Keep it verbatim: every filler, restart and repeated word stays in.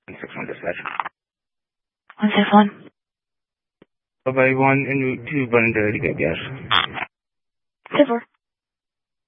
six one dispatch. one six one. Bye-bye, one and two, Bundad, gas. ten four.